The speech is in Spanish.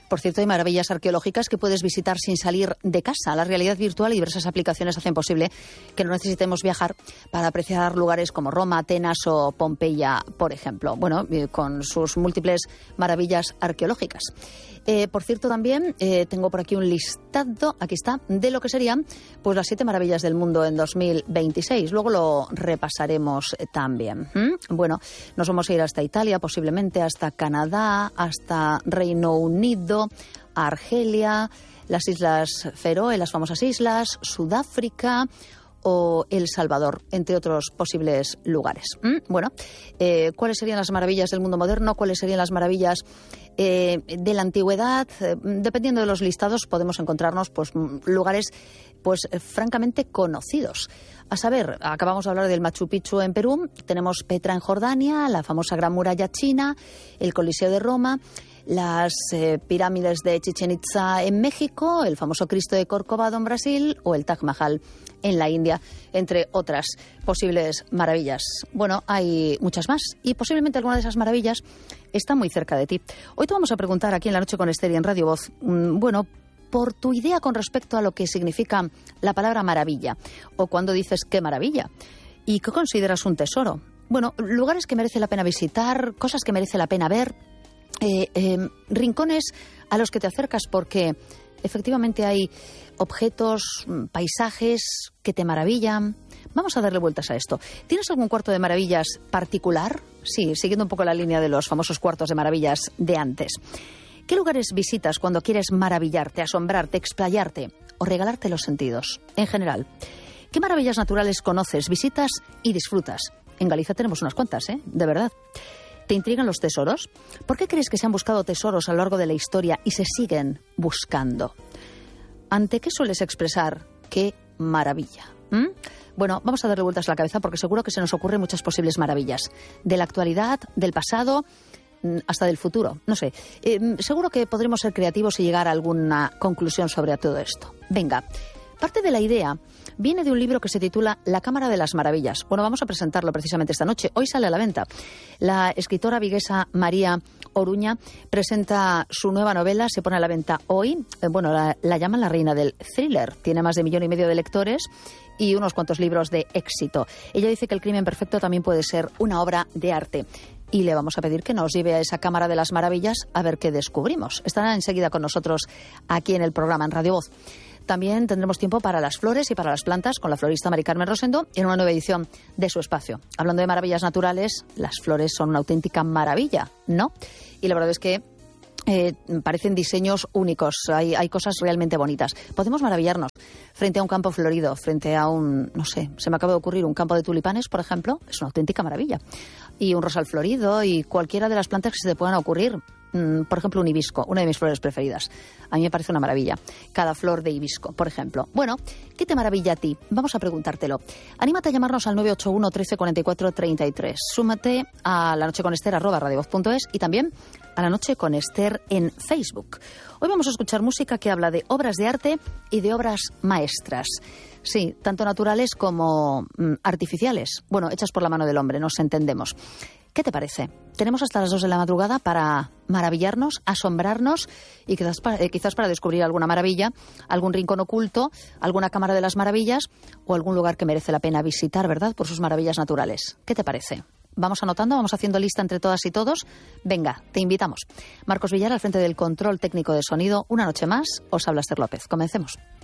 Por cierto, hay maravillas arqueológicas que puedes visitar sin salir de casa. La realidad virtual y diversas aplicaciones hacen posible que no necesitemos viajar para apreciar lugares como Roma, Atenas o Pompeya, por ejemplo. Bueno, con sus múltiples maravillas arqueológicas. Por cierto, también tengo por aquí un listado, aquí está, de lo que serían pues las 7 maravillas del mundo en 2026. Luego lo repasaremos también. Bueno, nos vamos a ir hasta Italia, posiblemente hasta Canadá, hasta Reino Unido, Argelia, las Islas Feroe, las famosas islas, Sudáfrica o El Salvador, entre otros posibles lugares. Bueno, ¿cuáles serían las maravillas del mundo moderno? ¿Cuáles serían las maravillas de la antigüedad? Dependiendo de los listados podemos encontrarnos pues lugares pues francamente conocidos. A saber, acabamos de hablar del Machu Picchu en Perú, tenemos Petra en Jordania, la famosa Gran Muralla China, el Coliseo de Roma, las pirámides de Chichén Itzá en México, el famoso Cristo de Corcovado en Brasil o el Taj Mahal en la India, entre otras posibles maravillas. Bueno, hay muchas más y posiblemente alguna de esas maravillas está muy cerca de ti. Hoy te vamos a preguntar aquí en La Noche con Esther y en Radio Voz, bueno, por tu idea con respecto a lo que significa la palabra maravilla o cuando dices qué maravilla y qué consideras un tesoro. Bueno, lugares que merece la pena visitar, cosas que merece la pena ver, rincones a los que te acercas porque efectivamente hay objetos, paisajes que te maravillan. Vamos a darle vueltas a esto. ¿Tienes algún cuarto de maravillas particular? Sí, siguiendo un poco la línea de los famosos cuartos de maravillas de antes. ¿Qué lugares visitas cuando quieres maravillarte, asombrarte, explayarte o regalarte los sentidos? En general, ¿qué maravillas naturales conoces, visitas y disfrutas? En Galicia tenemos unas cuantas, de verdad. ¿Te intrigan los tesoros? ¿Por qué crees que se han buscado tesoros a lo largo de la historia y se siguen buscando? ¿Ante qué sueles expresar qué maravilla? Bueno, vamos a darle vueltas a la cabeza porque seguro que se nos ocurren muchas posibles maravillas. De la actualidad, del pasado, hasta del futuro. No sé, seguro que podremos ser creativos y llegar a alguna conclusión sobre todo esto. Venga. Parte de la idea viene de un libro que se titula La Cámara de las Maravillas. Bueno, vamos a presentarlo precisamente esta noche. Hoy sale a la venta. La escritora viguesa María Oruña presenta su nueva novela, se pone a la venta hoy. Bueno, la llaman la reina del thriller. Tiene más de 1,5 millones de lectores y unos cuantos libros de éxito. Ella dice que El crimen perfecto también puede ser una obra de arte. Y le vamos a pedir que nos lleve a esa Cámara de las Maravillas a ver qué descubrimos. Estará enseguida con nosotros aquí en el programa, en Radio Voz. También tendremos tiempo para las flores y para las plantas con la florista Mari Carmen Rosendo en una nueva edición de su espacio. Hablando de maravillas naturales, las flores son una auténtica maravilla, ¿no? Y la verdad es que parecen diseños únicos, hay cosas realmente bonitas. Podemos maravillarnos frente a un campo florido, frente a un, no sé, se me acaba de ocurrir un campo de tulipanes, por ejemplo, es una auténtica maravilla. Y un rosal florido y cualquiera de las plantas que se te puedan ocurrir. Por ejemplo, un hibisco, una de mis flores preferidas. A mí me parece una maravilla. Cada flor de hibisco, por ejemplo. Bueno, ¿qué te maravilla a ti? Vamos a preguntártelo. Anímate a llamarnos al 981 13 44 33. Súmate a lanocheconester@radiovoz.es y también a La Noche con Esther en Facebook. Hoy vamos a escuchar música que habla de obras de arte y de obras maestras. Sí, tanto naturales como artificiales. Bueno, hechas por la mano del hombre, nos entendemos. ¿Qué te parece? Tenemos hasta las 2 de la madrugada para maravillarnos, asombrarnos y quizás para descubrir alguna maravilla, algún rincón oculto, alguna cámara de las maravillas o algún lugar que merece la pena visitar, ¿verdad? Por sus maravillas naturales. ¿Qué te parece? Vamos anotando, vamos haciendo lista entre todas y todos. Venga, te invitamos. Marcos Villar al frente del control técnico de sonido. Una noche más, os habla Esther López. Comencemos.